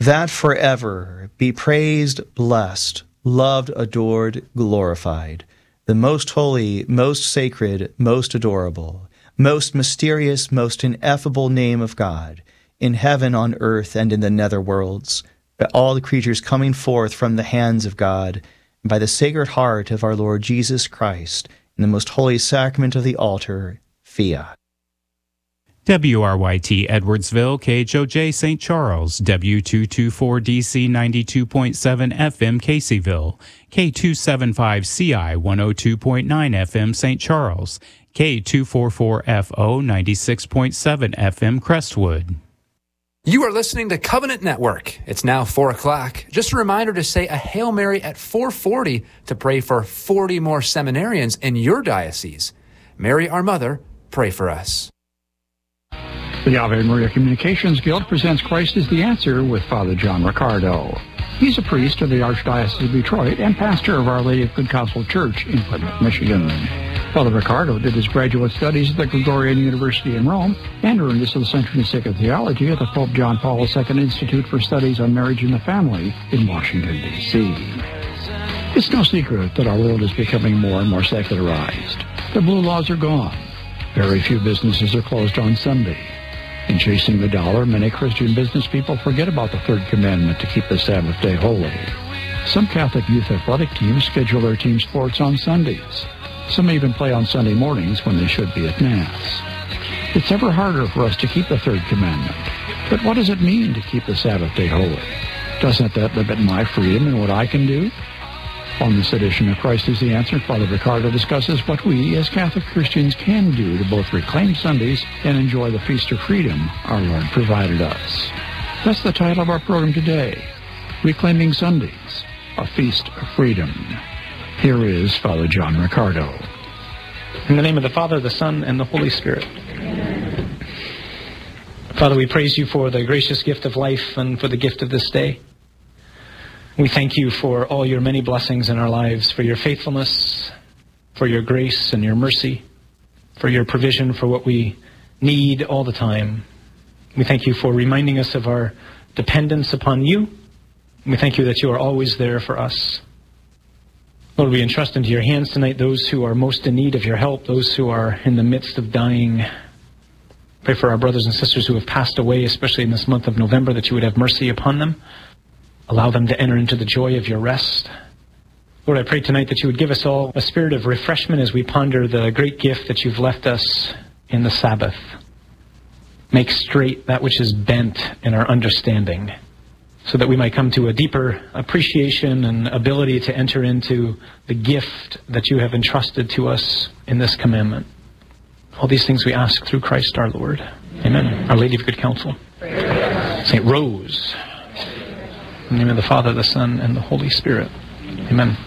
that forever be praised, blessed, loved, adored, glorified, the most holy, most sacred, most adorable, most mysterious, most ineffable name of God, in heaven, on earth, and in the nether worlds, by all the creatures coming forth from the hands of God, and by the Sacred Heart of our Lord Jesus Christ, in the most holy sacrament of the altar, Fiat. WRYT Edwardsville, KHOJ St. Charles, W224DC 92.7 FM Caseyville, K275CI 102.9 FM St. Charles, K244FO 96.7 FM Crestwood. You are listening to Covenant Network. It's now 4 o'clock. Just a reminder to say a Hail Mary at 4:40 to pray for 40 more seminarians in your diocese. Mary, our Mother, pray for us. The Ave Maria Communications Guild presents Christ is the Answer with Father John Riccardo. He's a priest of the Archdiocese of Detroit and pastor of Our Lady of Good Counsel Church in Plymouth, Michigan. Father Riccardo did his graduate studies at the Gregorian University in Rome and earned his Licentiate in Sacred Theology at the Pope John Paul II Institute for Studies on Marriage and the Family in Washington, D.C. It's no secret that our world is becoming more and more secularized. The blue laws are gone. Very few businesses are closed on Sunday. In chasing the dollar, many Christian business people forget about the third commandment to keep the Sabbath day holy. Some Catholic youth athletic teams schedule their team sports on Sundays. Some even play on Sunday mornings when they should be at Mass. It's ever harder for us to keep the third commandment. But what does it mean to keep the Sabbath day holy? Doesn't that limit my freedom and what I can do? On this edition of Christ is the Answer, Father Riccardo discusses what we as Catholic Christians can do to both reclaim Sundays and enjoy the feast of freedom our Lord provided us. That's the title of our program today, Reclaiming Sundays, a Feast of Freedom. Here is Father John Riccardo. In the name of the Father, the Son, and the Holy Spirit. Father, we praise you for the gracious gift of life and for the gift of this day. We thank you for all your many blessings in our lives, for your faithfulness, for your grace and your mercy, for your provision for what we need all the time. We thank you for reminding us of our dependence upon you. We thank you that you are always there for us. Lord, we entrust into your hands tonight those who are most in need of your help, those who are in the midst of dying. Pray for our brothers and sisters who have passed away, especially in this month of November, that you would have mercy upon them. Allow them to enter into the joy of your rest. Lord, I pray tonight that you would give us all a spirit of refreshment as we ponder the great gift that you've left us in the Sabbath. Make straight that which is bent in our understanding, so that we might come to a deeper appreciation and ability to enter into the gift that you have entrusted to us in this commandment. All these things we ask through Christ our Lord. Amen. Our Lady of Good Counsel. St. Rose. In the name of the Father, the Son, and the Holy Spirit. Amen.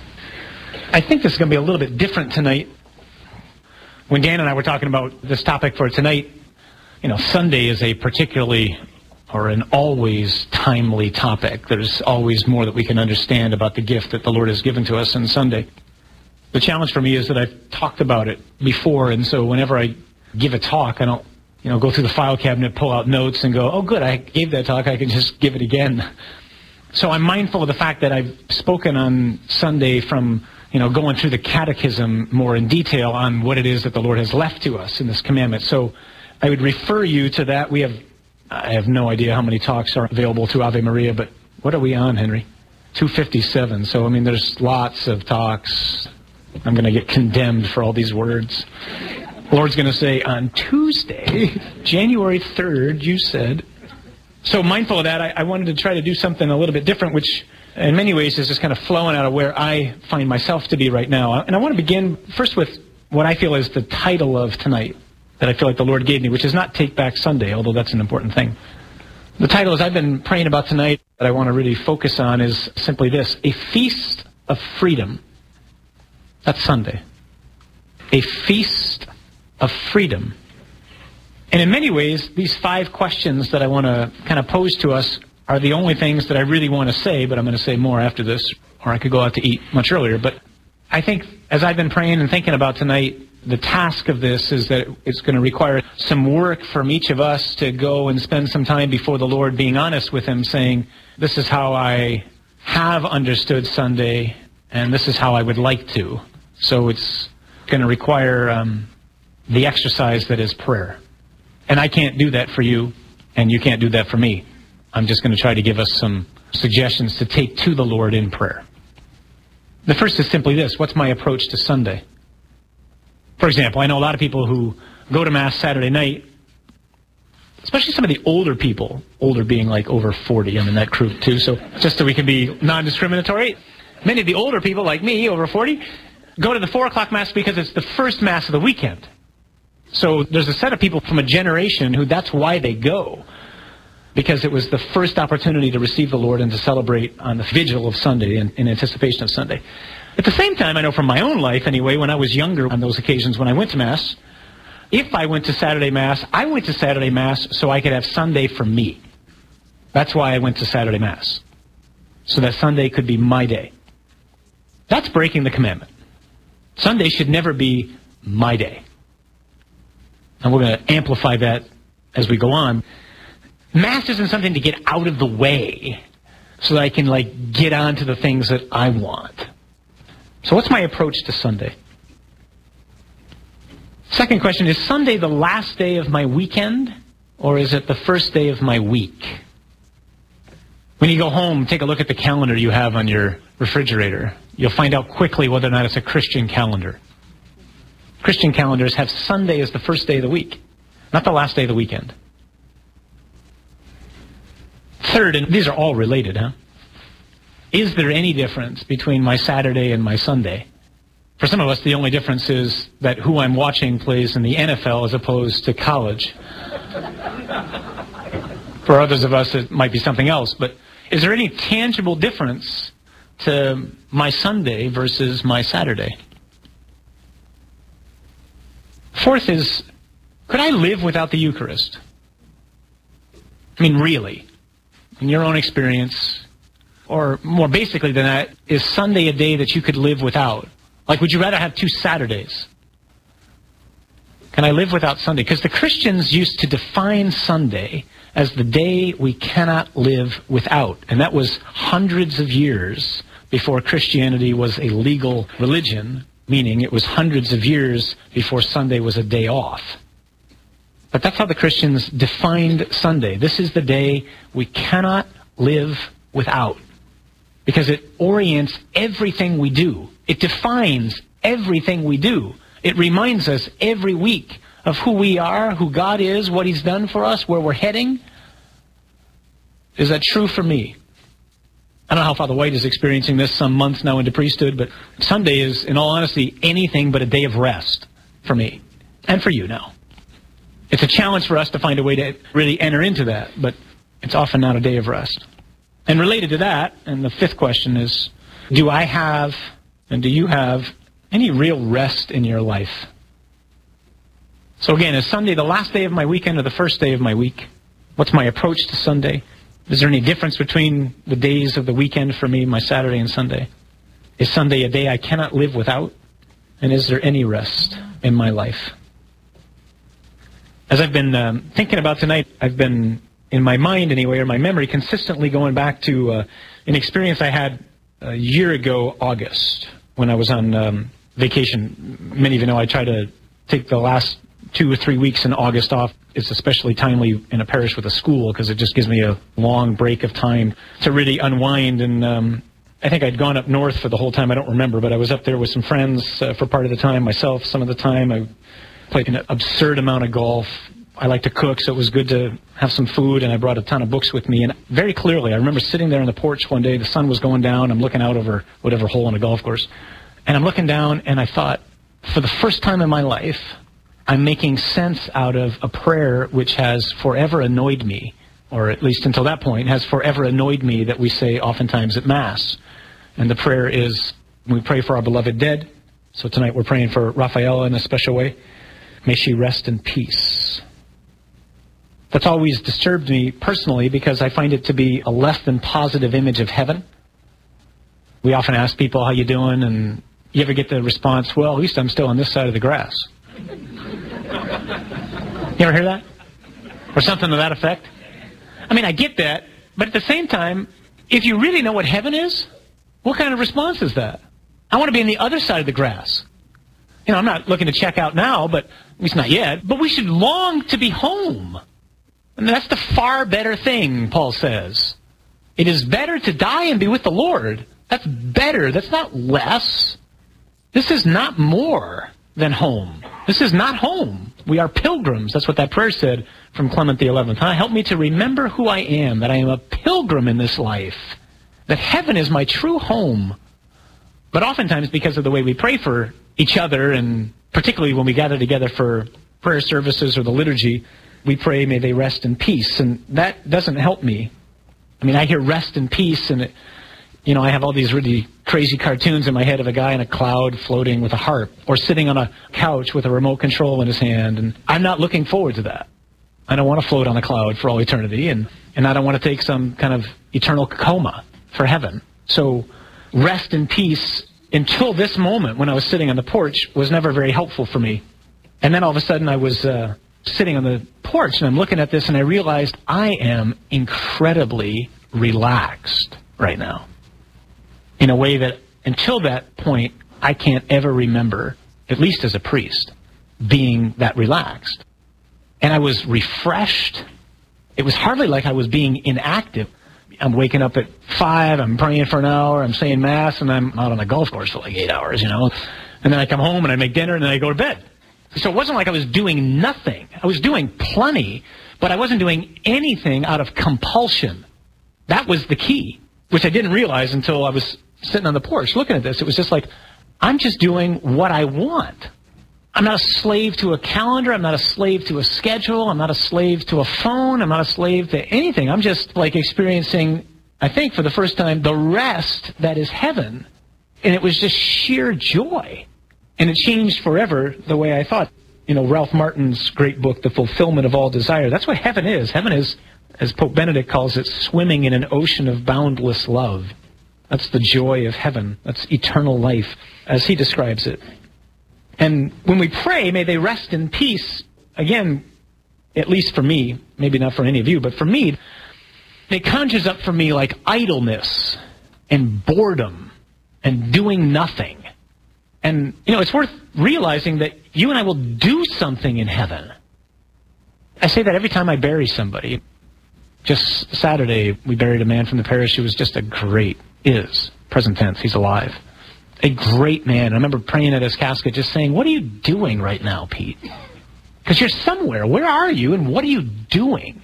I think this is going to be a little bit different tonight. When Dan and I were talking about this topic for tonight, Sunday is a particularly or an always timely topic. There's always more that we can understand about the gift that the Lord has given to us on Sunday. The challenge for me is that I've talked about it before, and so whenever I give a talk, I don't go through the file cabinet, pull out notes, and go, oh good, I gave that talk, I can just give it again. So I'm mindful of the fact that I've spoken on Sunday from, going through the catechism more in detail on what it is that the Lord has left to us in this commandment. So I would refer you to that. I have no idea how many talks are available through Ave Maria, but what are we on, Henry? 257. So, there's lots of talks. I'm going to get condemned for all these words. The Lord's going to say, on Tuesday, January 3rd, you said. So mindful of that, I wanted to try to do something a little bit different, which in many ways is just kind of flowing out of where I find myself to be right now. And I want to begin first with what I feel is the title of tonight that I feel like the Lord gave me, which is not Take Back Sunday, although that's an important thing. The title, as I've been praying about tonight, that I want to really focus on is simply this: A Feast of Freedom. That's Sunday. A Feast of Freedom. And in many ways, these 5 questions that I want to kind of pose to us are the only things that I really want to say, but I'm going to say more after this, or I could go out to eat much earlier. But I think as I've been praying and thinking about tonight, the task of this is that it's going to require some work from each of us to go and spend some time before the Lord, being honest with Him, saying, this is how I have understood Sunday, and this is how I would like to. So it's going to require the exercise that is prayer. And I can't do that for you, and you can't do that for me. I'm just going to try to give us some suggestions to take to the Lord in prayer. The first is simply this: what's my approach to Sunday? For example, I know a lot of people who go to Mass Saturday night, especially some of the older people, older being like over 40, I'm in that group too, so just so we can be non-discriminatory. Many of the older people, like me, over 40, go to the 4 o'clock Mass because it's the first Mass of the weekend. So there's a set of people from a generation who that's why they go, because it was the first opportunity to receive the Lord and to celebrate on the vigil of Sunday in anticipation of Sunday. At the same time, I know from my own life anyway, when I was younger on those occasions when I went to Mass, if I went to Saturday Mass, I went to Saturday Mass so I could have Sunday for me. That's why I went to Saturday Mass, so that Sunday could be my day. That's breaking the commandment. Sunday should never be my day. And we're going to amplify that as we go on. Mass isn't something to get out of the way so that I can get on to the things that I want. So what's my approach to Sunday? Second question, is Sunday the last day of my weekend, or is it the first day of my week? When you go home, take a look at the calendar you have on your refrigerator. You'll find out quickly whether or not it's a Christian calendar. Christian calendars have Sunday as the first day of the week, not the last day of the weekend. Third, and these are all related, is there any difference between my Saturday and my Sunday? For some of us, the only difference is that who I'm watching plays in the NFL as opposed to college. For others of us, it might be something else. But is there any tangible difference to my Sunday versus my Saturday? Fourth is, could I live without the Eucharist? I mean, really, in your own experience, or more basically than that, is Sunday a day that you could live without? Like, would you rather have 2 Saturdays? Can I live without Sunday? Because the Christians used to define Sunday as the day we cannot live without. And that was hundreds of years before Christianity was a legal religion, meaning it was hundreds of years before Sunday was a day off. But that's how the Christians defined Sunday. This is the day we cannot live without, because it orients everything we do. It defines everything we do. It reminds us every week of who we are, who God is, what He's done for us, where we're heading. Is that true for me? I don't know how Father White is experiencing this some months now into priesthood, but Sunday is, in all honesty, anything but a day of rest for me and for you now. It's a challenge for us to find a way to really enter into that, but it's often not a day of rest. And related to that, and the fifth question is, do I have, and do you have, any real rest in your life? So again, is Sunday the last day of my weekend or the first day of my week? What's my approach to Sunday? Is there any difference between the days of the weekend for me, my Saturday and Sunday? Is Sunday a day I cannot live without? And is there any rest in my life? As I've been thinking about tonight, I've been, in my mind anyway, or my memory, consistently going back to an experience I had a year ago, August, when I was on vacation. Many of you know I try to take the last 2 or 3 weeks in August off. It's especially timely in a parish with a school because it just gives me a long break of time to really unwind. And I think I'd gone up north for the whole time. I don't remember, but I was up there with some friends for part of the time, myself some of the time. I played an absurd amount of golf. I like to cook, so it was good to have some food, and I brought a ton of books with me. And very clearly, I remember sitting there on the porch one day, the sun was going down, I'm looking out over whatever hole on a golf course, and I'm looking down, and I thought, for the first time in my life, I'm making sense out of a prayer which has forever annoyed me, or at least until that point, has forever annoyed me, that we say oftentimes at Mass. And the prayer is, we pray for our beloved dead. So tonight we're praying for Raphaela in a special way. May she rest in peace. That's always disturbed me personally because I find it to be a less than positive image of heaven. We often ask people, how you doing? And you ever get the response, well, at least I'm still on this side of the grass? You ever hear that? Or something to that effect? I mean, I get that, but at the same time, if you really know what heaven is, what kind of response is that? I want to be on the other side of the grass. You know, I'm not looking to check out now, but at least not yet, but we should long to be home. And that's the far better thing, Paul says. It is better to die and be with the Lord. That's better. That's not less. This is not more than home. This is not home. We are pilgrims. That's what that prayer said from Clement the 11th. Help me to remember who I am, that I am a pilgrim in this life, that heaven is my true home. But oftentimes, because of the way we pray for each other, and particularly when we gather together for prayer services or the liturgy, we pray, may they rest in peace. And that doesn't help me. I mean, I hear rest in peace, and I have all these really crazy cartoons in my head of a guy in a cloud floating with a harp, or sitting on a couch with a remote control in his hand. And I'm not looking forward to that. I don't want to float on a cloud for all eternity, and I don't want to take some kind of eternal coma for heaven. So rest in peace until this moment when I was sitting on the porch was never very helpful for me. And then all of a sudden I was sitting on the porch, and I'm looking at this, and I realized I am incredibly relaxed right now in a way that until that point I can't ever remember, at least as a priest, being that relaxed. And I was refreshed. It was hardly like I was being inactive. I'm waking up at 5, I'm praying for an hour, I'm saying Mass, and I'm out on a golf course for like 8 hours, And then I come home and I make dinner and then I go to bed. So it wasn't like I was doing nothing. I was doing plenty, but I wasn't doing anything out of compulsion. That was the key, which I didn't realize until I was sitting on the porch looking at this. It was just like, I'm just doing what I want. I'm not a slave to a calendar. I'm not a slave to a schedule. I'm not a slave to a phone. I'm not a slave to anything. I'm just like experiencing, I think for the first time, the rest that is heaven. And it was just sheer joy. And it changed forever the way I thought. Ralph Martin's great book, The Fulfillment of All Desire. That's what heaven is. Heaven is, as Pope Benedict calls it, swimming in an ocean of boundless love. That's the joy of heaven. That's eternal life, as he describes it. And when we pray, may they rest in peace, again, at least for me, maybe not for any of you, but for me, it conjures up for me like idleness and boredom and doing nothing. And, it's worth realizing that you and I will do something in heaven. I say that every time I bury somebody. Just Saturday, we buried a man from the parish who was just present tense, he's alive. A great man. I remember praying at his casket just saying, what are you doing right now, Pete? Because you're somewhere. Where are you and what are you doing?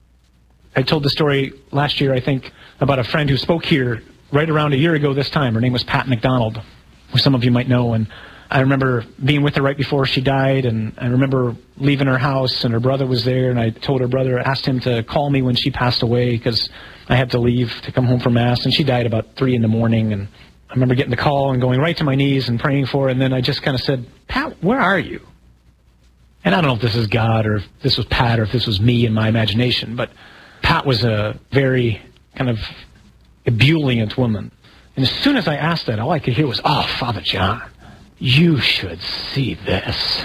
I told the story last year, I think, about a friend who spoke here right around a year ago this time. Her name was Pat McDonald, who some of you might know. And I remember being with her right before she died, and I remember leaving her house, and her brother was there, and I told her brother, asked him to call me when she passed away because I had to leave to come home for Mass, and she died about 3 in the morning, and I remember getting the call and going right to my knees and praying for her, and then I just kind of said, Pat, where are you? And I don't know if this is God or if this was Pat or if this was me in my imagination, but Pat was a very kind of ebullient woman. And as soon as I asked that, all I could hear was, oh, Father John, you should see this.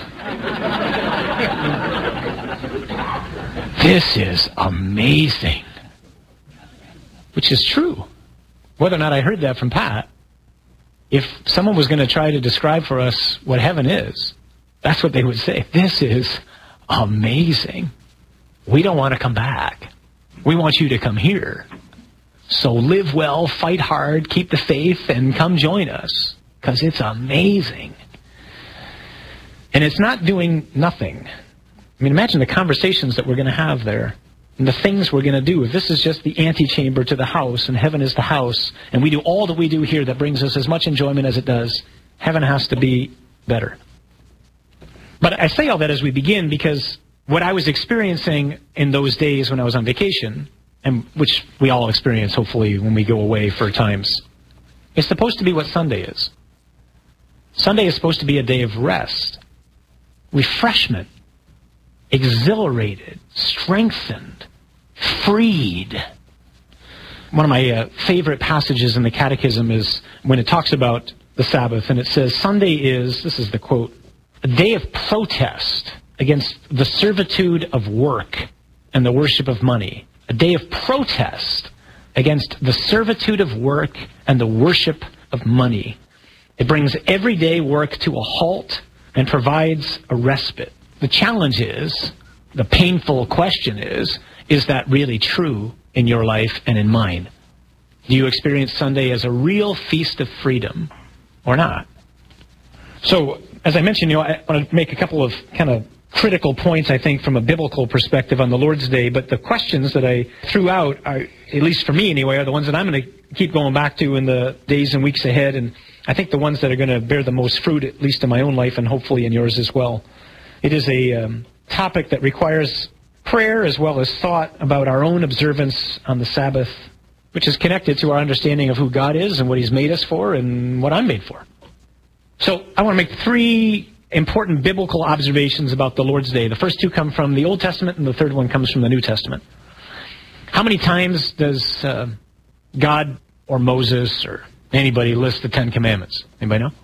This is amazing. Which is true. Whether or not I heard that from Pat, if someone was going to try to describe for us what heaven is, that's what they would say. This is amazing. We don't want to come back. We want you to come here. So live well, fight hard, keep the faith, and come join us. Because it's amazing. And it's not doing nothing. I mean, imagine the conversations that we're going to have there. And the things we're going to do. If this is just the antechamber to the house, and heaven is the house, and we do all that we do here that brings us as much enjoyment as it does, heaven has to be better. But I say all that as we begin because what I was experiencing in those days when I was on vacation, and which we all experience hopefully when we go away for times, is supposed to be what Sunday is. Sunday is supposed to be a day of rest, refreshment, exhilarated, strengthened, freed. One of my favorite passages in the Catechism is when it talks about the Sabbath, and it says, Sunday is, this is the quote, a day of protest against the servitude of work and the worship of money. A day of protest against the servitude of work and the worship of money. It brings everyday work to a halt and provides a respite. The challenge is, the painful question is that really true in your life and in mine? Do you experience Sunday as a real feast of freedom or not? So, as I mentioned, I want to make a couple of kind of critical points, I think, from a biblical perspective on the Lord's Day, but the questions that I threw out, are, at least for me anyway, are the ones that I'm going to keep going back to in the days and weeks ahead, and I think the ones that are going to bear the most fruit, at least in my own life and hopefully in yours as well. It is a topic that requires prayer as well as thought about our own observance on the Sabbath, which is connected to our understanding of who God is and what He's made us for and what I'm made for. So I want to make three important biblical observations about the Lord's Day. The first two come from the Old Testament, and the third one comes from the New Testament. How many times does God or Moses or anybody list the Ten Commandments? Anybody know?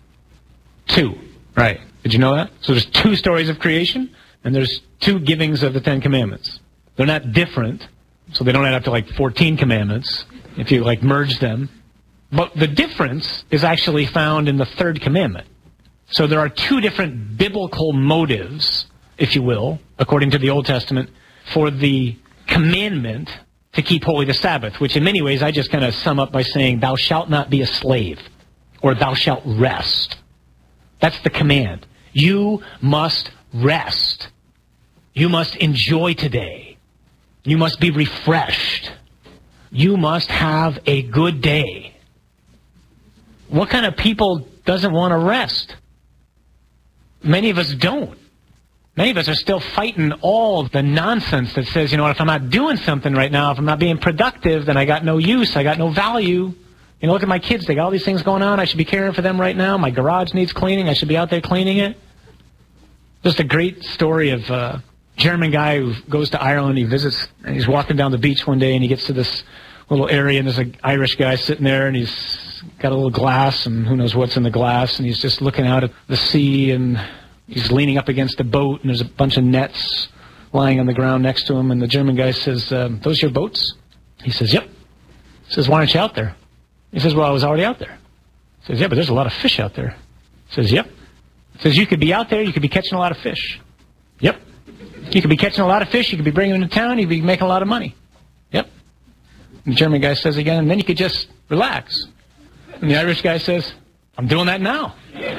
2. Right. Did you know that? So there's 2 stories of creation, and there's 2 givings of the Ten Commandments. They're not different, so they don't add up to like 14 commandments if you like merge them. But the difference is actually found in the 3rd commandment. So there are 2 different biblical motives, if you will, according to the Old Testament, for the commandment to keep holy the Sabbath, which in many ways I just kind of sum up by saying, thou shalt not be a slave, or thou shalt rest. That's the command. You must rest. You must enjoy today. You must be refreshed. You must have a good day. What kind of people doesn't want to rest? Many of us don't. Many of us are still fighting all the nonsense that says, if I'm not doing something right now, if I'm not being productive, then I got no use, I got no value. Look at my kids, they got all these things going on, I should be caring for them right now. My garage needs cleaning, I should be out there cleaning it. Just a great story of a German guy who goes to Ireland, he visits, and he's walking down the beach one day, and he gets to this little area, and there's an Irish guy sitting there, and he's got a little glass, and who knows what's in the glass, and he's just looking out at the sea, and he's leaning up against a boat, and there's a bunch of nets lying on the ground next to him, and the German guy says, those your boats? He says, yep. He says, why aren't you out there? He says, well, I was already out there. He says, yeah, but there's a lot of fish out there. He says, yep. He says, you could be out there, you could be catching a lot of fish. Yep. You could be catching a lot of fish, you could be bringing them to town, you could be making a lot of money. Yep. And the German guy says again, and then you could just relax. And the Irish guy says, I'm doing that now.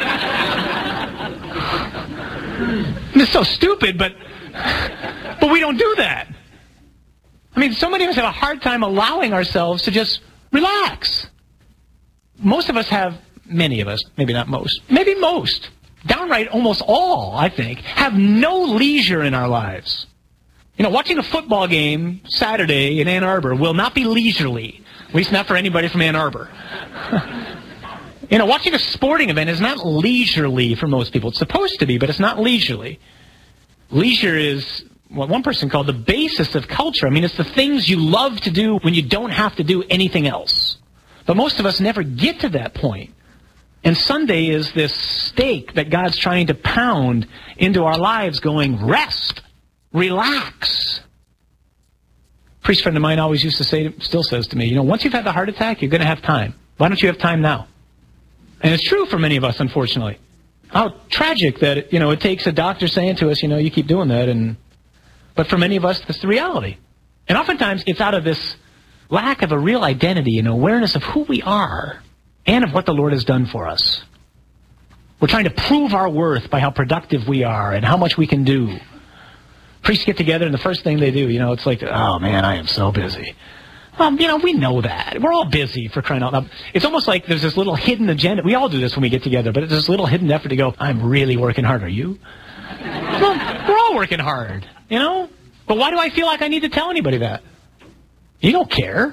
It's so stupid, but we don't do that. So many of us have a hard time allowing ourselves to just relax. Most of us have, many of us, maybe not most, maybe most, downright almost all, I think, have no leisure in our lives. Watching a football game Saturday in Ann Arbor will not be leisurely, at least not for anybody from Ann Arbor. Watching a sporting event is not leisurely for most people. It's supposed to be, but it's not leisurely. Leisure is what one person called the basis of culture. It's the things you love to do when you don't have to do anything else. But most of us never get to that point. And Sunday is this stake that God's trying to pound into our lives going, rest, relax. A priest friend of mine always used to say, still says to me, once you've had the heart attack, you're going to have time. Why don't you have time now? And it's true for many of us, unfortunately. How tragic that, it takes a doctor saying to us, you keep doing that. But for many of us, that's the reality. And oftentimes, it's out of this lack of a real identity and awareness of who we are and of what the Lord has done for us. We're trying to prove our worth by how productive we are and how much we can do. Priests get together, and the first thing they do, it's like, oh, man, I am so busy. Well, we know that. We're all busy, for crying out loud. It's almost like there's this little hidden agenda. We all do this when we get together, but it's this little hidden effort to go, I'm really working hard. Are you? Well, we're all working hard, But why do I feel like I need to tell anybody that? You don't care,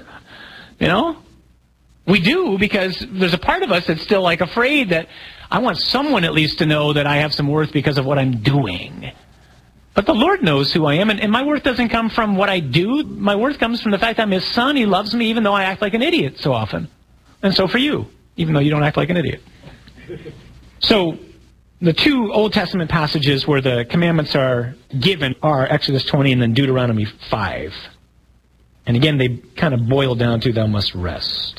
We do because there's a part of us that's still afraid that I want someone at least to know that I have some worth because of what I'm doing. But the Lord knows who I am, and my worth doesn't come from what I do. My worth comes from the fact I'm His son. He loves me even though I act like an idiot so often. And so for you, even though you don't act like an idiot. So the two Old Testament passages where the commandments are given are Exodus 20 and then Deuteronomy 5. And again, they kind of boil down to thou must rest.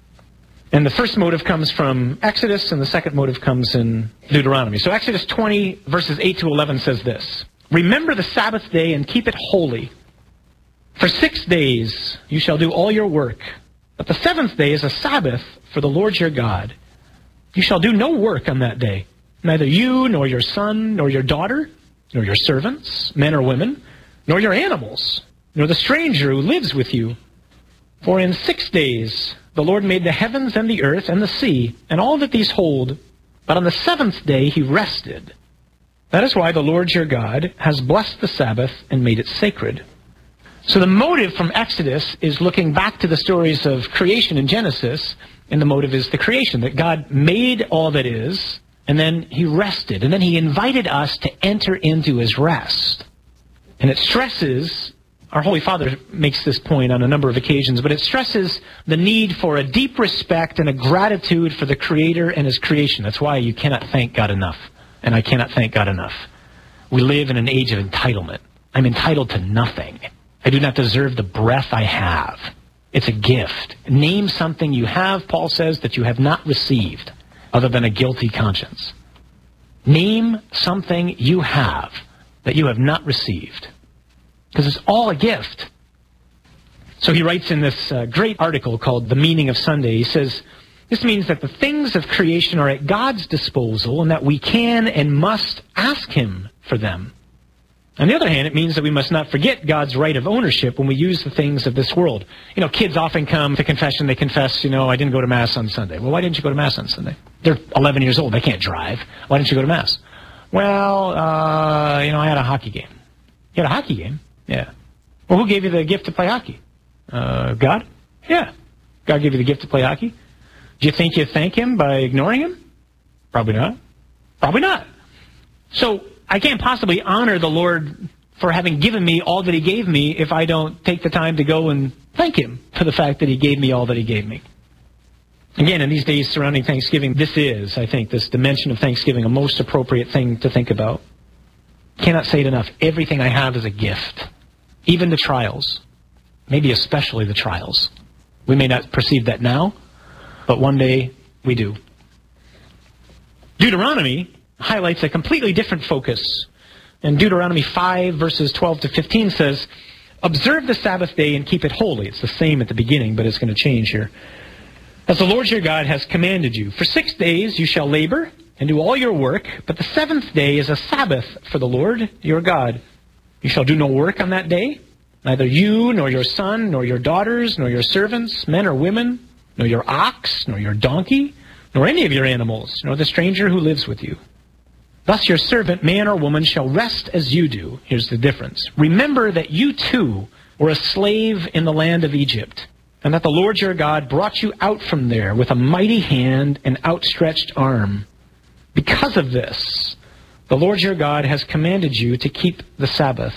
And the first motive comes from Exodus, and the second motive comes in Deuteronomy. So Exodus 20, verses 8 to 11 says this: Remember the Sabbath day and keep it holy. For 6 days you shall do all your work, but the seventh day is a Sabbath for the Lord your God. You shall do no work on that day, neither you, nor your son, nor your daughter, nor your servants, men or women, nor your animals, nor the stranger who lives with you. For in 6 days the Lord made the heavens and the earth and the sea, and all that these hold, but on the seventh day he rested. That is why the Lord your God has blessed the Sabbath and made it sacred. So the motive from Exodus is looking back to the stories of creation in Genesis, and the motive is the creation, that God made all that is, and then he rested, and then he invited us to enter into his rest. And it stresses, our Holy Father makes this point on a number of occasions, but it stresses the need for a deep respect and a gratitude for the Creator and his creation. That's why you cannot thank God enough, and I cannot thank God enough. We live in an age of entitlement. I'm entitled to nothing. I do not deserve the breath I have. It's a gift. Name something you have, Paul says, that you have not received, other than a guilty conscience. Name something you have that you have not received, because it's all a gift. So he writes in this great article called The Meaning of Sunday, he says, this means that the things of creation are at God's disposal and that we can and must ask him for them. On the other hand, it means that we must not forget God's right of ownership when we use the things of this world. You know, kids often come to confession, they confess, I didn't go to Mass on Sunday. Well, why didn't you go to Mass on Sunday? They're 11 years old, they can't drive. Why didn't you go to Mass? Well, I had a hockey game. You had a hockey game? Yeah. Well, who gave you the gift to play hockey? God? Yeah. God gave you the gift to play hockey. Do you think you thank him by ignoring him? Probably not. Probably not. So I can't possibly honor the Lord for having given me all that he gave me if I don't take the time to go and thank him for the fact that he gave me all that he gave me. Again, in these days surrounding Thanksgiving, this is, I think, this dimension of Thanksgiving, a most appropriate thing to think about. Cannot say it enough. Everything I have is a gift. Even the trials. Maybe especially the trials. We may not perceive that now, but one day we do. Deuteronomy highlights a completely different focus. And Deuteronomy 5, verses 12 to 15 says, Observe the Sabbath day and keep it holy. It's the same at the beginning, but it's going to change here. As the Lord your God has commanded you. For 6 days you shall labor and do all your work, but the seventh day is a Sabbath for the Lord your God. You shall do no work on that day, neither you, nor your son, nor your daughters, nor your servants, men or women, nor your ox, nor your donkey, nor any of your animals, nor the stranger who lives with you. Thus your servant, man or woman, shall rest as you do. Here's the difference. Remember that you too were a slave in the land of Egypt, and that the Lord your God brought you out from there with a mighty hand and outstretched arm. Because of this, the Lord your God has commanded you to keep the Sabbath.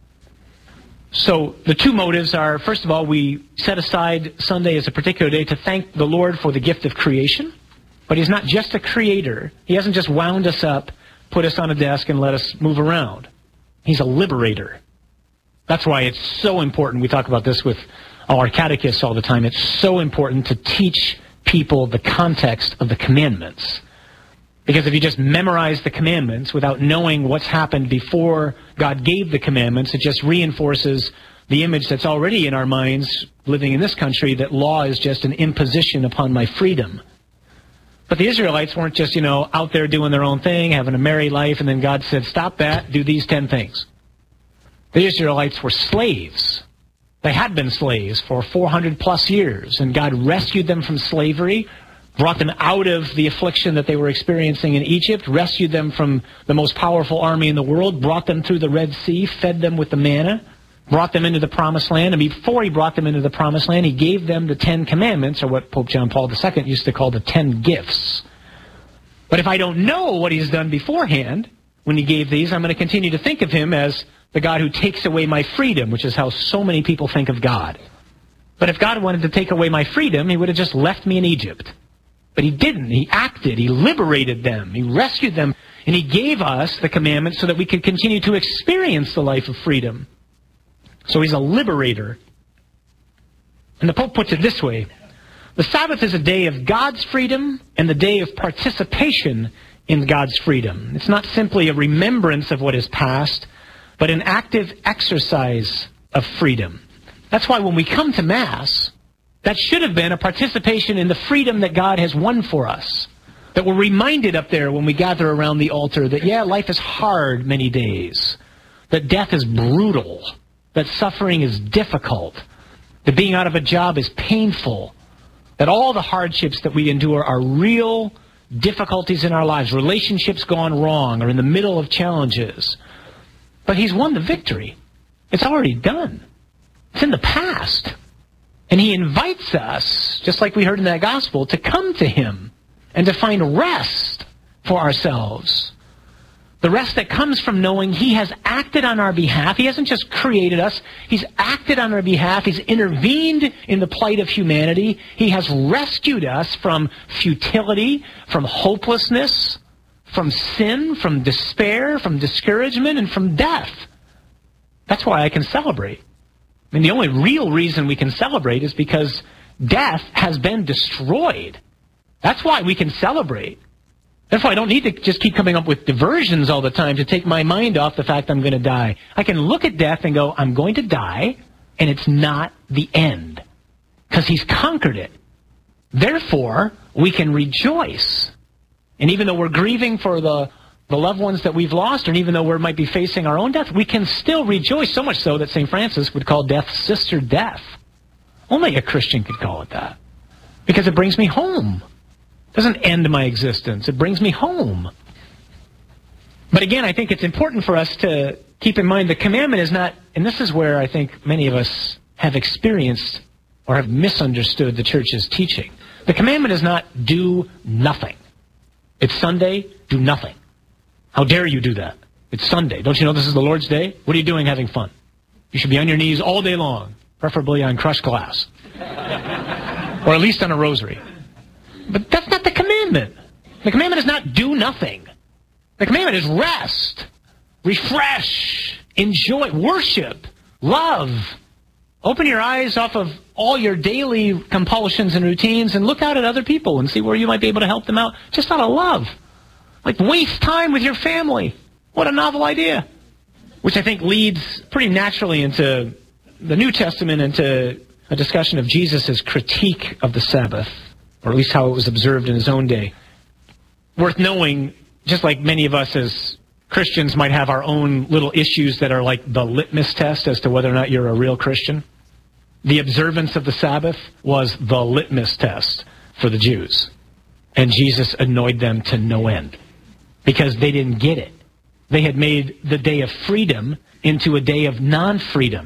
So the two motives are, first of all, we set aside Sunday as a particular day to thank the Lord for the gift of creation. But he's not just a creator. He hasn't just wound us up, put us on a desk, and let us move around. He's a liberator. That's why it's so important. We talk about this with our catechists all the time. It's so important to teach people the context of the commandments. Because if you just memorize the commandments without knowing what's happened before God gave the commandments, it just reinforces the image that's already in our minds living in this country, that law is just an imposition upon my freedom. But the Israelites weren't just, out there doing their own thing, having a merry life, and then God said, stop that, do these 10 things. The Israelites were slaves. They had been slaves for 400 plus years, and God rescued them from slavery, brought them out of the affliction that they were experiencing in Egypt, rescued them from the most powerful army in the world, brought them through the Red Sea, fed them with the manna, brought them into the Promised Land. And before he brought them into the Promised Land, he gave them the 10 Commandments, or what Pope John Paul II used to call the 10 Gifts. But if I don't know what he's done beforehand, when he gave these, I'm going to continue to think of him as the God who takes away my freedom, which is how so many people think of God. But if God wanted to take away my freedom, he would have just left me in Egypt. But he didn't. He acted. He liberated them. He rescued them. And he gave us the commandments so that we could continue to experience the life of freedom. So he's a liberator. And the Pope puts it this way: the Sabbath is a day of God's freedom and the day of participation in God's freedom. It's not simply a remembrance of what is past, but an active exercise of freedom. That's why when we come to Mass, that should have been a participation in the freedom that God has won for us. That we're reminded up there when we gather around the altar that, yeah, life is hard many days. That death is brutal. That suffering is difficult. That being out of a job is painful. That all the hardships that we endure are real difficulties in our lives. Relationships gone wrong or in the middle of challenges. But he's won the victory. It's already done. It's in the past. And he invites us, just like we heard in that gospel, to come to him and to find rest for ourselves. The rest that comes from knowing he has acted on our behalf. He hasn't just created us. He's acted on our behalf. He's intervened in the plight of humanity. He has rescued us from futility, from hopelessness, from sin, from despair, from discouragement, and from death. That's why I can celebrate. I mean, the only real reason we can celebrate is because death has been destroyed. That's why we can celebrate. Therefore, I don't need to just keep coming up with diversions all the time to take my mind off the fact I'm going to die. I can look at death and go, I'm going to die, and it's not the end. Because he's conquered it. Therefore, we can rejoice. And even though we're grieving for the loved ones that we've lost, and even though we might be facing our own death, we can still rejoice, so much so that St. Francis would call death sister death. Only a Christian could call it that. Because it brings me home. It doesn't end my existence. It brings me home. But again, I think it's important for us to keep in mind the commandment is not, and this is where I think many of us have experienced or have misunderstood the church's teaching. The commandment is not do nothing. It's Sunday, do nothing. How dare you do that? It's Sunday. Don't you know this is the Lord's Day? What are you doing having fun? You should be on your knees all day long, preferably on crushed glass. Or at least on a rosary. But that's not the commandment. The commandment is not do nothing. The commandment is rest, refresh, enjoy, worship, love. Open your eyes off of all your daily compulsions and routines and look out at other people and see where you might be able to help them out just out of love. Like waste time with your family. What a novel idea. Which I think leads pretty naturally into the New Testament, into a discussion of Jesus' critique of the Sabbath, or at least how it was observed in his own day. Worth knowing, just like many of us as Christians might have our own little issues that are like the litmus test as to whether or not you're a real Christian. The observance of the Sabbath was the litmus test for the Jews. And Jesus annoyed them to no end because they didn't get it. They had made the day of freedom into a day of non-freedom.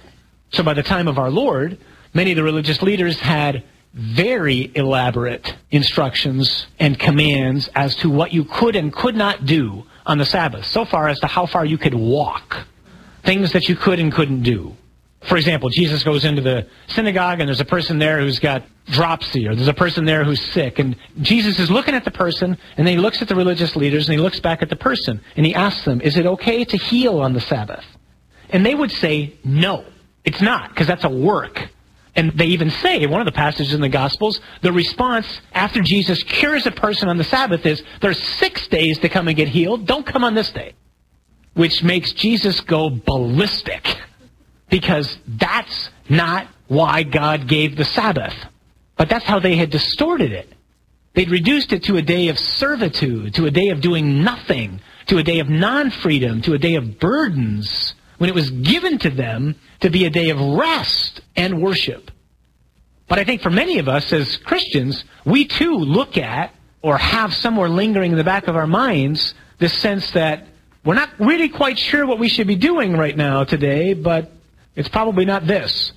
So by the time of our Lord, many of the religious leaders had very elaborate instructions and commands as to what you could and could not do on the Sabbath, so far as to how far you could walk, things that you could and couldn't do. For example, Jesus goes into the synagogue and there's a person there who's got dropsy, or there's a person there who's sick, and Jesus is looking at the person, and then he looks at the religious leaders, and he looks back at the person, and he asks them, is it okay to heal on the Sabbath? And they would say, no, it's not, because that's a work. And they even say, in one of the passages in the Gospels, the response after Jesus cures a person on the Sabbath is, there's 6 days to come and get healed, don't come on this day. Which makes Jesus go ballistic, because that's not why God gave the Sabbath. But that's how they had distorted it. They'd reduced it to a day of servitude, to a day of doing nothing, to a day of non-freedom, to a day of burdens, when it was given to them to be a day of rest and worship. But I think for many of us as Christians, we too look at, or have somewhere lingering in the back of our minds, this sense that we're not really quite sure what we should be doing right now today, but it's probably not this.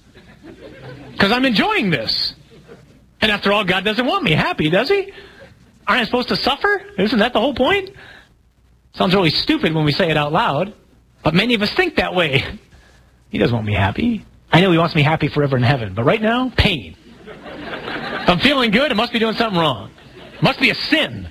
Because I'm enjoying this. And after all, God doesn't want me happy, does he? Aren't I supposed to suffer? Isn't that the whole point? Sounds really stupid when we say it out loud, but many of us think that way. He doesn't want me happy. I know he wants me happy forever in heaven, but right now, pain. If I'm feeling good, I must be doing something wrong. Must be a sin.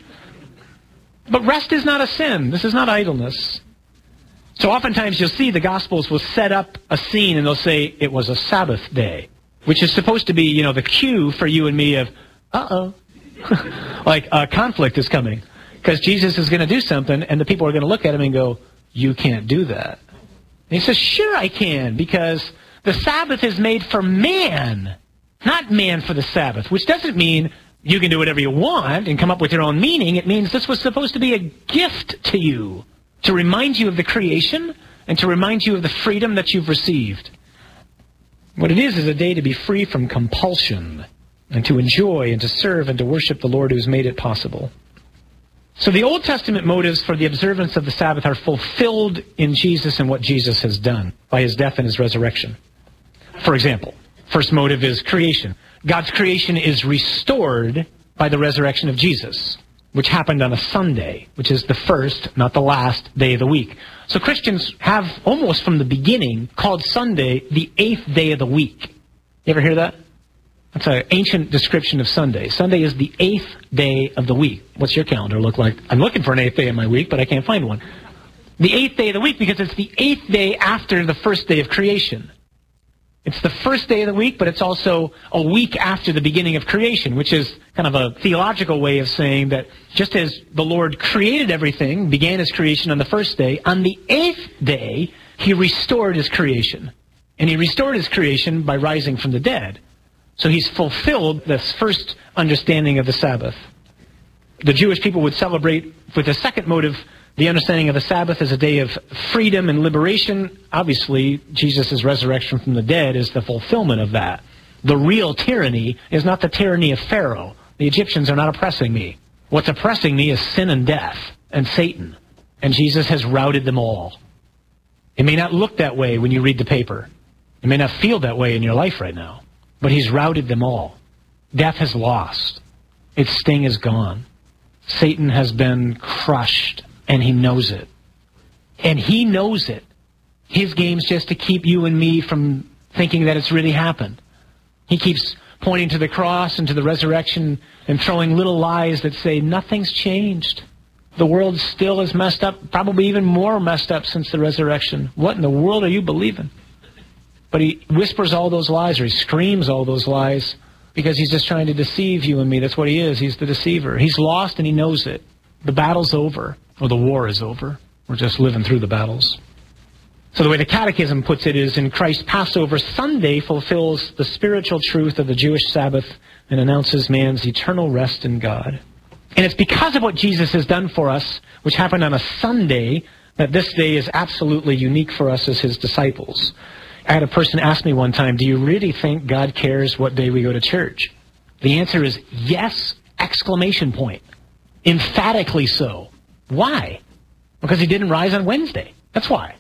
But rest is not a sin. This is not idleness. So oftentimes you'll see the Gospels will set up a scene and they'll say it was a Sabbath day, which is supposed to be, the cue for you and me of, uh-oh, like a conflict is coming. Because Jesus is going to do something and the people are going to look at him and go, you can't do that. And he says, sure I can, because the Sabbath is made for man, not man for the Sabbath, which doesn't mean you can do whatever you want and come up with your own meaning. It means this was supposed to be a gift to you, to remind you of the creation and to remind you of the freedom that you've received. What it is a day to be free from compulsion and to enjoy and to serve and to worship the Lord who's made it possible. So the Old Testament motives for the observance of the Sabbath are fulfilled in Jesus and what Jesus has done by his death and his resurrection. For example, first motive is creation. God's creation is restored by the resurrection of Jesus, which happened on a Sunday, which is the first, not the last, day of the week. So Christians have almost from the beginning called Sunday the 8th day of the week. You ever hear that? That's an ancient description of Sunday. Sunday is the 8th day of the week. What's your calendar look like? I'm looking for an 8th day in my week, but I can't find one. The 8th day of the week because it's the 8th day after the first day of creation. It's the first day of the week, but it's also a week after the beginning of creation, which is kind of a theological way of saying that just as the Lord created everything, began his creation on the first day, on the 8th day, he restored his creation. And he restored his creation by rising from the dead. So he's fulfilled this first understanding of the Sabbath. The Jewish people would celebrate with the second motive, the understanding of the Sabbath as a day of freedom and liberation. Obviously, Jesus' resurrection from the dead is the fulfillment of that. The real tyranny is not the tyranny of Pharaoh. The Egyptians are not oppressing me. What's oppressing me is sin and death and Satan. And Jesus has routed them all. It may not look that way when you read the paper. It may not feel that way in your life right now. But he's routed them all. Death has lost. Its sting is gone. Satan has been crushed, and he knows it. And he knows it. His game's just to keep you and me from thinking that it's really happened. He keeps pointing to the cross and to the resurrection and throwing little lies that say nothing's changed. The world still is messed up, probably even more messed up since the resurrection. What in the world are you believing? But he whispers all those lies, or he screams all those lies, because he's just trying to deceive you and me. That's what he is. He's the deceiver. He's lost and he knows it. The battle's over, or the war is over. We're just living through the battles. So the way the Catechism puts it is, in Christ's Passover, Sunday fulfills the spiritual truth of the Jewish Sabbath and announces man's eternal rest in God. And it's because of what Jesus has done for us, which happened on a Sunday, that this day is absolutely unique for us as his disciples. I had a person ask me one time, do you really think God cares what day we go to church? The answer is yes, exclamation point. Emphatically so. Why? Because he didn't rise on Wednesday. That's why.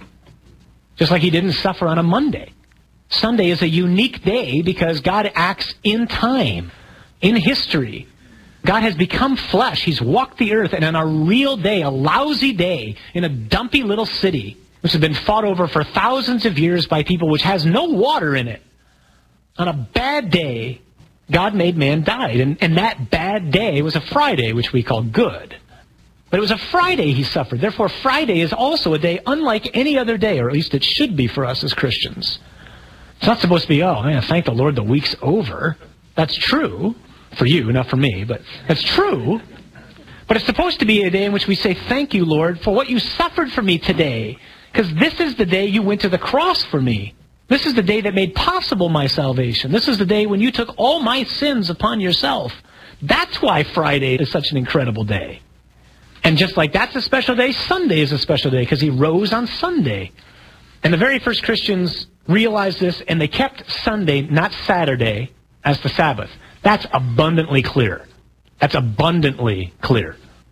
Just like he didn't suffer on a Monday. Sunday is a unique day because God acts in time, in history. God has become flesh. He's walked the earth, and on a real day, a lousy day, in a dumpy little city, which has been fought over for thousands of years by people, which has no water in it. On a bad day, God made man die. And that bad day was a Friday, which we call good. But it was a Friday he suffered. Therefore, Friday is also a day unlike any other day, or at least it should be for us as Christians. It's not supposed to be, oh, man, thank the Lord the week's over. That's true. For you, not for me, but that's true. But it's supposed to be a day in which we say, thank you, Lord, for what you suffered for me today. Because this is the day you went to the cross for me. This is the day that made possible my salvation. This is the day when you took all my sins upon yourself. That's why Friday is such an incredible day. And just like that's a special day, Sunday is a special day because he rose on Sunday. And the very first Christians realized this, and they kept Sunday, not Saturday, as the Sabbath. That's abundantly clear. That's abundantly clear.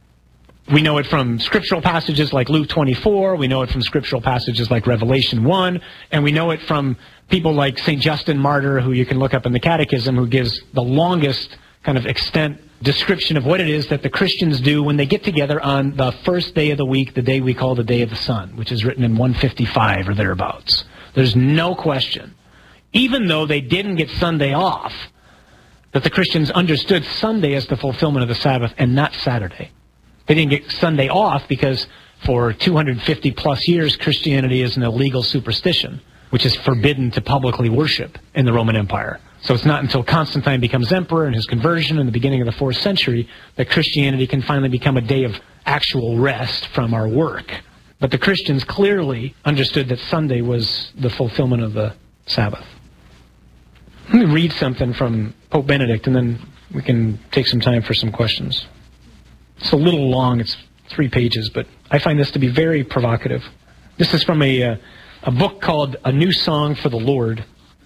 We know it from scriptural passages like Luke 24. We know it from scriptural passages like Revelation 1. And we know it from people like St. Justin Martyr, who you can look up in the Catechism, who gives the longest kind of extent description of what it is that the Christians do when they get together on the first day of the week, the day we call the Day of the Sun, which is written in 155 or thereabouts. There's no question. Even though they didn't get Sunday off, that the Christians understood Sunday as the fulfillment of the Sabbath and not Saturday. They didn't get Sunday off because for 250 plus years, Christianity is an illegal superstition, which is forbidden to publicly worship in the Roman Empire. So it's not until Constantine becomes emperor and his conversion in the beginning of the 4th century that Christianity can finally become a day of actual rest from our work. But the Christians clearly understood that Sunday was the fulfillment of the Sabbath. Let me read something from Pope Benedict, and then we can take some time for some questions. It's a little long. It's 3 pages, but I find this to be very provocative. This is from a book called A New Song for the Lord.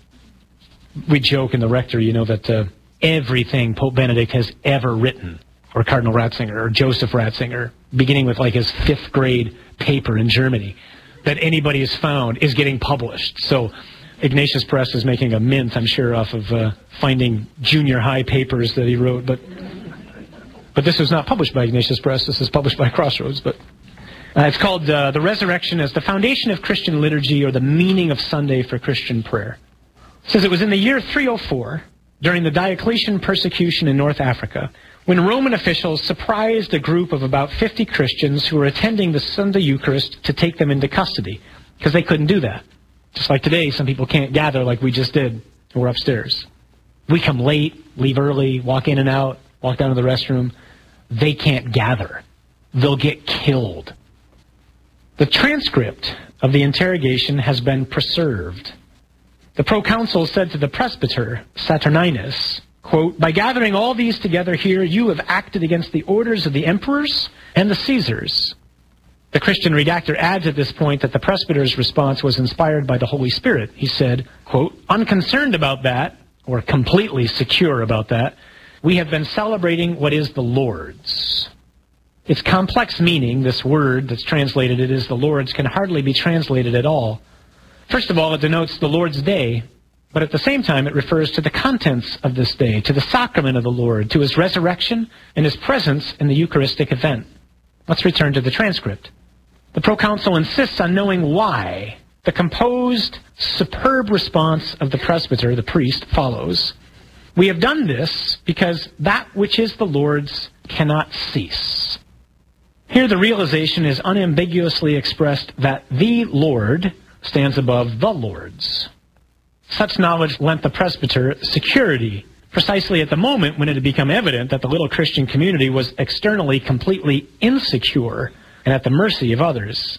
We joke in the rectory, that everything Pope Benedict has ever written, or Cardinal Ratzinger, or Joseph Ratzinger, beginning with like his 5th grade paper in Germany, that anybody has found is getting published. So Ignatius Press is making a mint, I'm sure, off of finding junior high papers that he wrote. But this was not published by Ignatius Press. This is published by Crossroads. But it's called The Resurrection as the Foundation of Christian Liturgy, or the Meaning of Sunday for Christian Prayer. It says it was in the year 304, during the Diocletian persecution in North Africa, when Roman officials surprised a group of about 50 Christians who were attending the Sunday Eucharist to take them into custody, because they couldn't do that. Just like today, some people can't gather like we just did. We're upstairs. We come late, leave early, walk in and out, walk down to the restroom. They can't gather. They'll get killed. The transcript of the interrogation has been preserved. The proconsul said to the presbyter, Saturninus, quote, "By gathering all these together here, you have acted against the orders of the emperors and the Caesars." The Christian redactor adds at this point that the presbyter's response was inspired by the Holy Spirit. He said, quote, "Unconcerned about that, or completely secure about that, we have been celebrating what is the Lord's." Its complex meaning, this word that's translated it is the Lord's, can hardly be translated at all. First of all, it denotes the Lord's Day, but at the same time it refers to the contents of this day, to the sacrament of the Lord, to his resurrection and his presence in the Eucharistic event. Let's return to the transcript. The proconsul insists on knowing why. The composed, superb response of the presbyter, the priest, follows. "We have done this because that which is the Lord's cannot cease." Here the realization is unambiguously expressed that the Lord stands above the Lord's. Such knowledge lent the presbyter security, precisely at the moment when it had become evident that the little Christian community was externally completely insecure and at the mercy of others.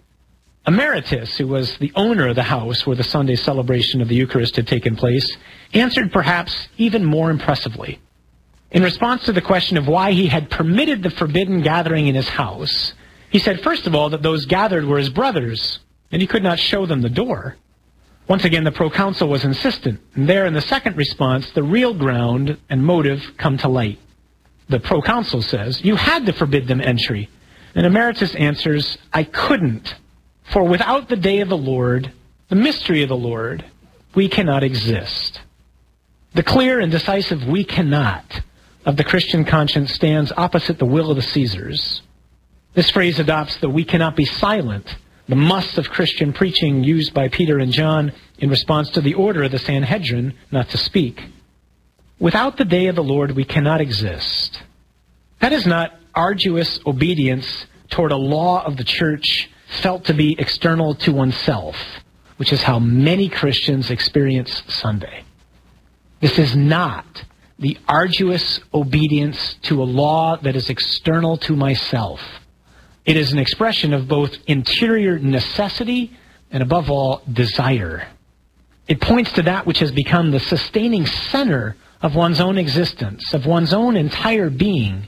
Emeritus, who was the owner of the house where the Sunday celebration of the Eucharist had taken place, answered perhaps even more impressively. In response to the question of why he had permitted the forbidden gathering in his house, he said, first of all, that those gathered were his brothers, and he could not show them the door. Once again, the proconsul was insistent, and there in the second response, the real ground and motive come to light. The proconsul says, "You had to forbid them entry." And Emeritus answers, "I couldn't, for without the day of the Lord, the mystery of the Lord, we cannot exist." The clear and decisive "we cannot" of the Christian conscience stands opposite the will of the Caesars. This phrase adopts the "we cannot be silent," the must of Christian preaching used by Peter and John in response to the order of the Sanhedrin not to speak. Without the day of the Lord, we cannot exist. That is not arduous obedience toward a law of the church felt to be external to oneself, which is how many Christians experience Sunday. This is not the arduous obedience to a law that is external to myself. It is an expression of both interior necessity and, above all, desire. It points to that which has become the sustaining center of one's own existence, of one's own entire being.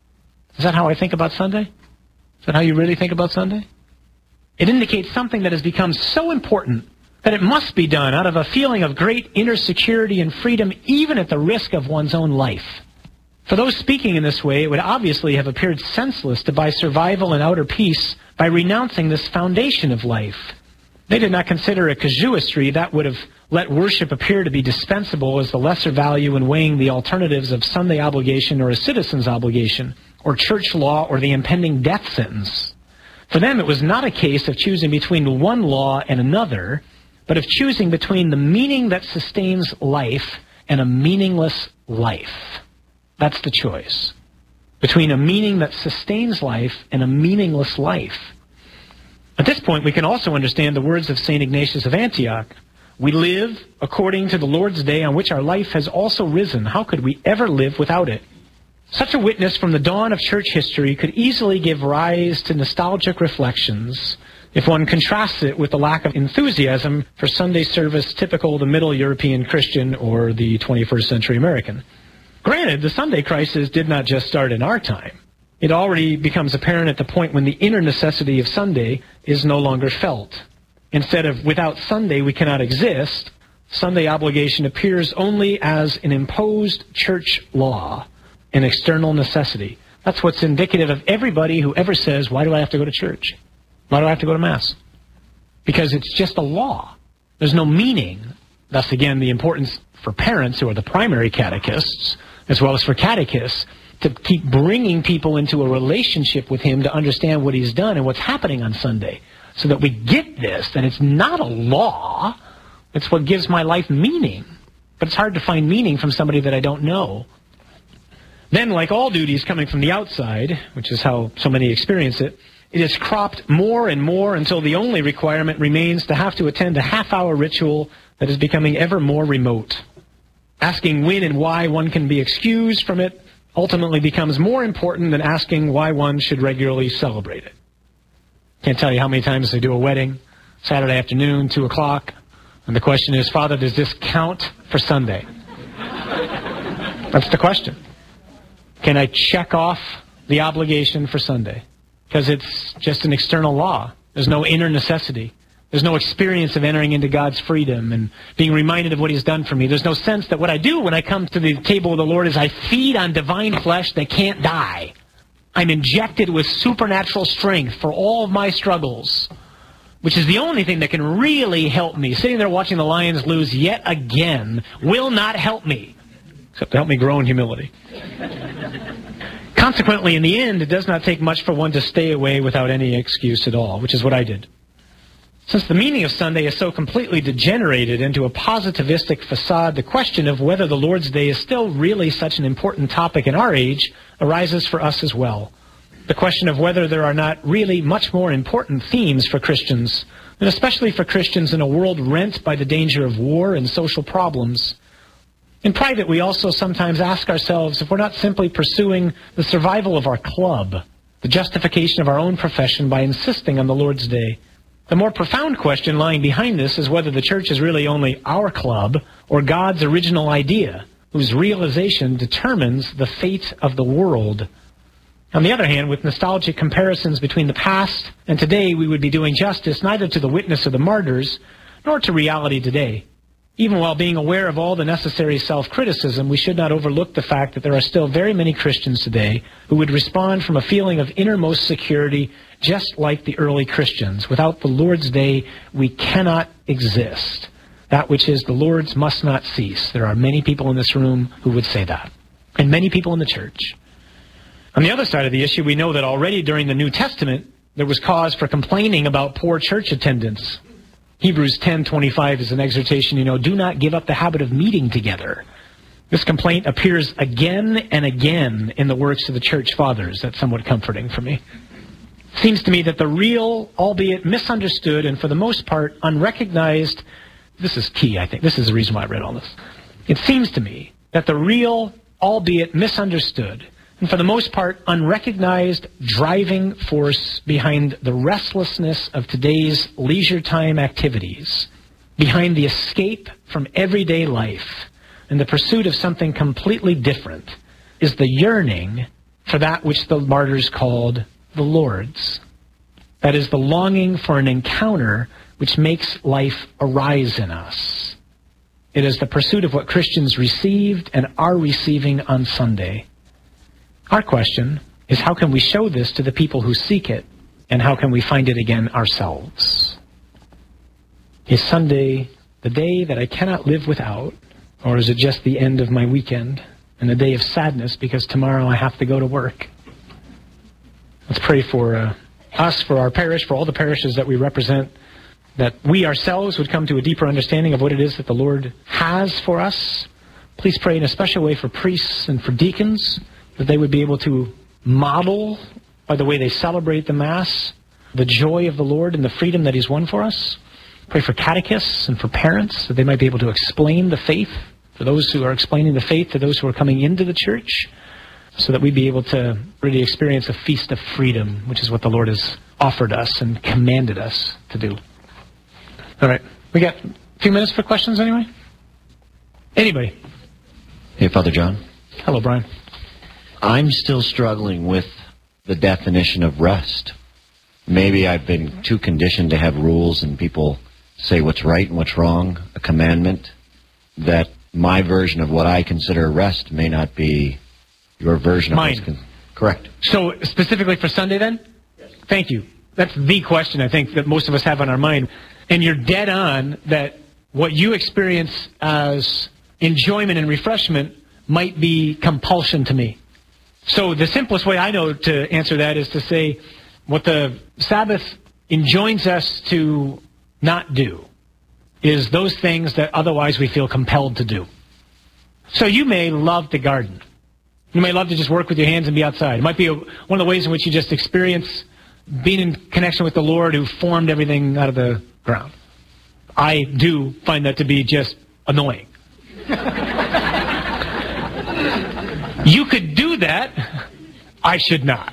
Is that how I think about Sunday? Is that how you really think about Sunday? It indicates something that has become so important that it must be done out of a feeling of great inner security and freedom, even at the risk of one's own life. For those speaking in this way, it would obviously have appeared senseless to buy survival and outer peace by renouncing this foundation of life. They did not consider a casuistry that would have let worship appear to be dispensable as the lesser value in weighing the alternatives of Sunday obligation or a citizen's obligation, or church law or the impending death sentence. For them, it was not a case of choosing between one law and another, but of choosing between the meaning that sustains life and a meaningless life. That's the choice. Between a meaning that sustains life and a meaningless life. At this point, we can also understand the words of St. Ignatius of Antioch. We live according to the Lord's day on which our life has also risen. How could we ever live without it? Such a witness from the dawn of church history could easily give rise to nostalgic reflections if one contrasts it with the lack of enthusiasm for Sunday service typical of the Middle European Christian or the 21st century American. Granted, the Sunday crisis did not just start in our time. It already becomes apparent at the point when the inner necessity of Sunday is no longer felt. Instead of without Sunday we cannot exist, Sunday obligation appears only as an imposed church law, an external necessity. That's what's indicative of everybody who ever says, why do I have to go to church? Why do I have to go to Mass? Because it's just a law. There's no meaning. Thus, again, the importance for parents who are the primary catechists, as well as for catechists, to keep bringing people into a relationship with him to understand what he's done and what's happening on Sunday, so that we get this, that it's not a law, it's what gives my life meaning. But it's hard to find meaning from somebody that I don't know. Then, like all duties coming from the outside, which is how so many experience it, it is cropped more and more until the only requirement remains to have to attend a half-hour ritual that is becoming ever more remote. Asking when and why one can be excused from it ultimately becomes more important than asking why one should regularly celebrate it. Can't tell you how many times I do a wedding, Saturday afternoon, 2 o'clock, and the question is, Father, does this count for Sunday? That's the question. Can I check off the obligation for Sunday? Because it's just an external law. There's no inner necessity. There's no experience of entering into God's freedom and being reminded of what He's done for me. There's no sense that what I do when I come to the table of the Lord is I feed on divine flesh that can't die. I'm injected with supernatural strength for all of my struggles, which is the only thing that can really help me. Sitting there watching the Lions lose yet again will not help me, except to help me grow in humility. Consequently, in the end, it does not take much for one to stay away without any excuse at all, which is what I did. Since the meaning of Sunday is so completely degenerated into a positivistic facade, the question of whether the Lord's Day is still really such an important topic in our age arises for us as well. The question of whether there are not really much more important themes for Christians, and especially for Christians in a world rent by the danger of war and social problems. In private, we also sometimes ask ourselves if we're not simply pursuing the survival of our club, the justification of our own profession by insisting on the Lord's Day. The more profound question lying behind this is whether the church is really only our club or God's original idea, whose realization determines the fate of the world. On the other hand, with nostalgic comparisons between the past and today, we would be doing justice neither to the witness of the martyrs nor to reality today. Even while being aware of all the necessary self-criticism, we should not overlook the fact that there are still very many Christians today who would respond from a feeling of innermost security, just like the early Christians. Without the Lord's Day, we cannot exist. That which is the Lord's must not cease. There are many people in this room who would say that, and many people in the church. On the other side of the issue, we know that already during the New Testament, there was cause for complaining about poor church attendance. Hebrews 10:25 is an exhortation, do not give up the habit of meeting together. This complaint appears again and again in the works of the church fathers. That's somewhat comforting for me. It seems to me that the real, albeit misunderstood, and for the most part unrecognized, this is key, I think. This is the reason why I read all this. It seems to me that the real, albeit misunderstood, and for the most part unrecognized driving force behind the restlessness of today's leisure time activities, behind the escape from everyday life and the pursuit of something completely different, is the yearning for that which the martyrs called the Lord's. That is the longing for an encounter which makes life arise in us. It is the pursuit of what Christians received and are receiving on Sunday. Our question is, how can we show this to the people who seek it, and how can we find it again ourselves? Is Sunday the day that I cannot live without, or is it just the end of my weekend and a day of sadness because tomorrow I have to go to work? Let's pray for us, for our parish, for all the parishes that we represent, that we ourselves would come to a deeper understanding of what it is that the Lord has for us, Please pray in a special way for priests and for deacons, that they would be able to model, by the way they celebrate the Mass, the joy of the Lord and the freedom that He's won for us. Pray for catechists and for parents, that they might be able to explain the faith, for those who are explaining the faith to those who are coming into the church, so that we'd be able to really experience a feast of freedom, which is what the Lord has offered us and commanded us to do. All right. We got a few minutes for questions anyway? Anybody? Hey, Father John. Hello, Brian. I'm still struggling with the definition of rest. Maybe I've been too conditioned to have rules and people say what's right and what's wrong, a commandment, that my version of what I consider rest may not be your version of mine. Correct. So specifically for Sunday then? Yes. Thank you. That's the question I think that most of us have on our mind. And you're dead on that what you experience as enjoyment and refreshment might be compulsion to me. So the simplest way I know to answer that is to say what the Sabbath enjoins us to not do is those things that otherwise we feel compelled to do. So you may love to garden. You may love to just work with your hands and be outside. It might be one of the ways in which you just experience being in connection with the Lord who formed everything out of the ground. I do find that to be just annoying. You could do that. I should not.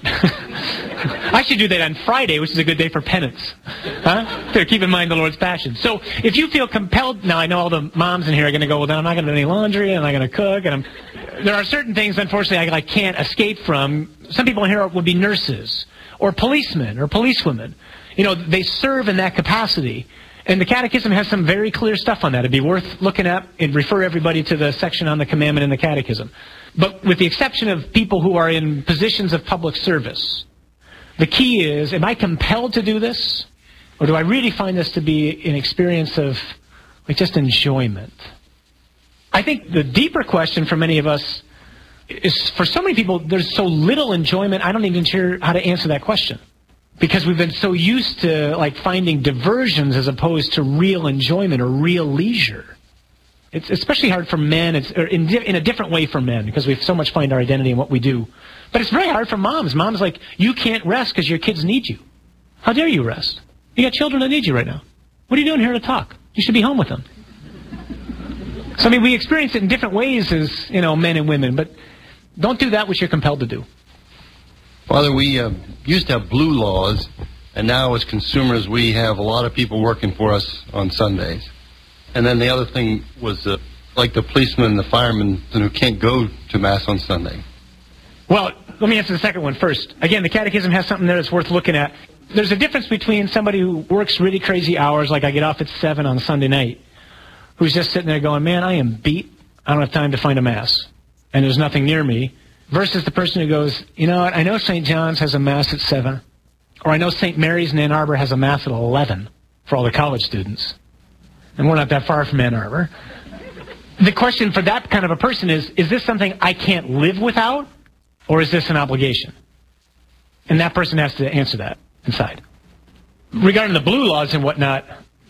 I should do that on Friday, which is a good day for penance. Huh? To keep in mind the Lord's Passion. So if you feel compelled, now I know all the moms in here are going to go, well, then I'm not going to do any laundry, and I'm not going to cook, and there are certain things, unfortunately, I can't escape from. Some people in here would be nurses, or policemen, or policewomen. You know, they serve in that capacity. And the Catechism has some very clear stuff on that. It'd be worth looking at and refer everybody to the section on the commandment in the Catechism. But with the exception of people who are in positions of public service, the key is, am I compelled to do this? Or do I really find this to be an experience of just enjoyment? I think the deeper question for many of us is, for so many people, there's so little enjoyment, I don't even sure how to answer that question. Because we've been so used to finding diversions as opposed to real enjoyment or real leisure. It's especially hard for men, in a different way for men, because we so much find our identity in what we do. But it's very hard for moms. Moms you can't rest because your kids need you. How dare you rest? You got children that need you right now. What are you doing here to talk? You should be home with them. So, we experience it in different ways as, men and women, but don't do that which you're compelled to do. Father, we used to have blue laws, and now as consumers we have a lot of people working for us on Sundays. And then the other thing was like the policemen and the firemen who can't go to Mass on Sunday. Well, let me answer the second one first. Again, the Catechism has something there that's worth looking at. There's a difference between somebody who works really crazy hours, like I get off at 7 on Sunday night, who's just sitting there going, man, I am beat. I don't have time to find a Mass. And there's nothing near me. Versus the person who goes, you know what, I know St. John's has a Mass at 7. Or I know St. Mary's in Ann Arbor has a Mass at 11 for all the college students. And we're not that far from Ann Arbor. The question for that kind of a person is this something I can't live without? Or is this an obligation? And that person has to answer that inside. Regarding the blue laws and whatnot,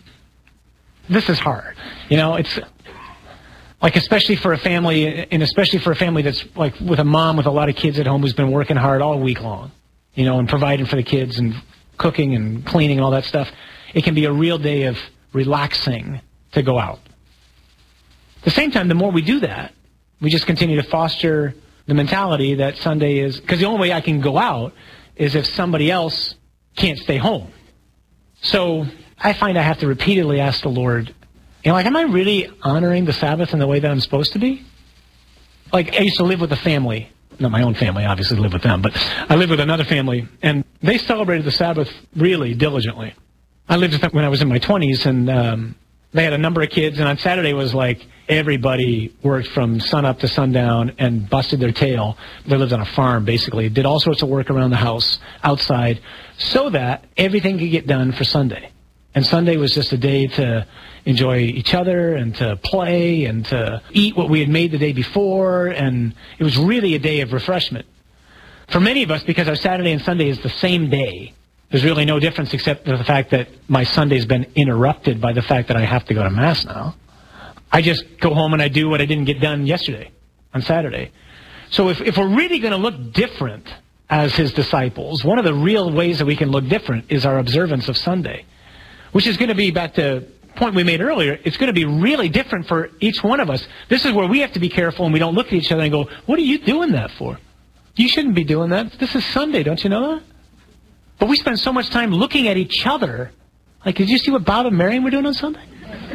this is hard. It's especially for a family, and especially for a family that's with a mom with a lot of kids at home who's been working hard all week long, and providing for the kids and cooking and cleaning and all that stuff. It can be a real day of relaxing to go out. At the same time, the more we do that, we just continue to foster the mentality that Sunday is, because the only way I can go out is if somebody else can't stay home. So I find I have to repeatedly ask the Lord, am I really honoring the Sabbath in the way that I'm supposed to be? I used to live with a family, not my own family, obviously live with them, but I lived with another family, and they celebrated the Sabbath really diligently. I lived with them when I was in my 20s, and they had a number of kids, and on Saturday was everybody worked from sunup to sundown and busted their tail. They lived on a farm, basically. Did all sorts of work around the house, outside, so that everything could get done for Sunday. And Sunday was just a day to enjoy each other and to play and to eat what we had made the day before, and it was really a day of refreshment. For many of us, because our Saturday and Sunday is the same day, there's really no difference except for the fact that my Sunday's been interrupted by the fact that I have to go to Mass now. I just go home and I do what I didn't get done yesterday on Saturday. So if we're really going to look different as his disciples, one of the real ways that we can look different is our observance of Sunday, which is going to be, back to the point we made earlier, it's going to be really different for each one of us. This is where we have to be careful and we don't look at each other and go, what are you doing that for? You shouldn't be doing that. This is Sunday, don't you know that? But we spend so much time looking at each other. Like, did you see what Bob and Marion were doing on Sunday?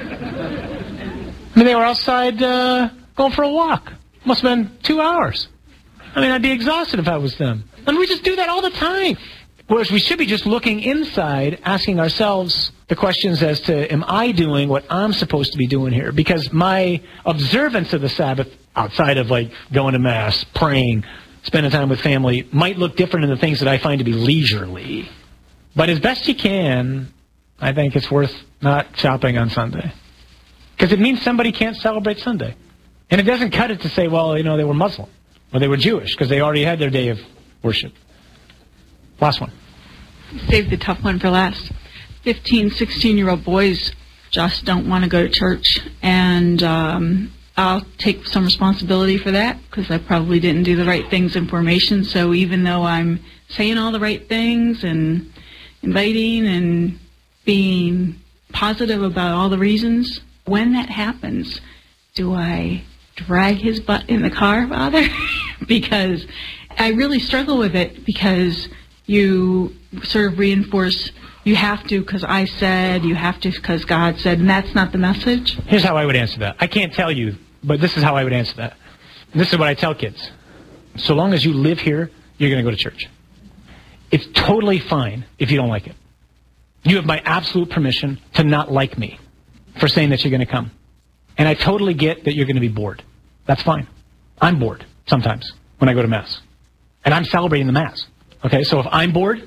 I mean, they were outside going for a walk. Must have been 2 hours. I mean, I'd be exhausted if I was them. And we just do that all the time. Whereas we should be just looking inside, asking ourselves the questions as to, am I doing what I'm supposed to be doing here? Because my observance of the Sabbath, outside of like going to Mass, praying, spending time with family, might look different in the things that I find to be leisurely. But as best you can, I think it's worth not shopping on Sunday. Because it means somebody can't celebrate Sunday. And it doesn't cut it to say, well, they were Muslim or they were Jewish because they already had their day of worship. Last one. Save the tough one for last. 15, 16-year-old boys just don't want to go to church. And I'll take some responsibility for that because I probably didn't do the right things in formation. So even though I'm saying all the right things and inviting and being positive about all the reasons, when that happens, do I drag his butt in the car, Father? Because I really struggle with it because you sort of reinforce, you have to because I said, you have to because God said, and that's not the message. Here's how I would answer that. I can't tell you, but this is how I would answer that. And this is what I tell kids. So long as you live here, you're going to go to church. It's totally fine if you don't like it. You have my absolute permission to not like me for saying that you're going to come. And I totally get that you're going to be bored. That's fine. I'm bored sometimes when I go to Mass. And I'm celebrating the Mass. Okay, so if I'm bored,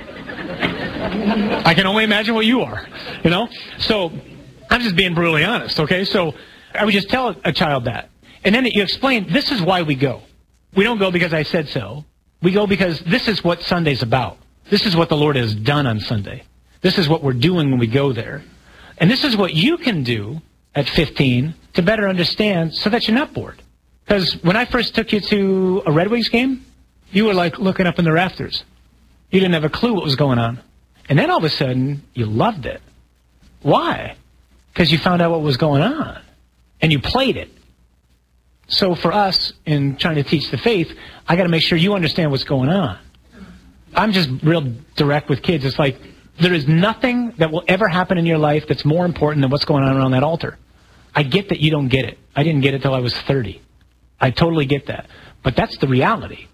I can only imagine what you are, So I'm just being brutally honest, okay? So I would just tell a child that. And then you explain, this is why we go. We don't go because I said so. We go because this is what Sunday's about. This is what the Lord has done on Sunday. This is what we're doing when we go there. And this is what you can do at 15 to better understand so that you're not bored. Because when I first took you to a Red Wings game, you were like looking up in the rafters. You didn't have a clue what was going on. And then all of a sudden, you loved it. Why? Because you found out what was going on. And you played it. So for us, in trying to teach the faith, I got to make sure you understand what's going on. I'm just real direct with kids. It's like, there is nothing that will ever happen in your life that's more important than what's going on around that altar. I get that you don't get it. I didn't get it till I was 30. I totally get that. But that's the reality.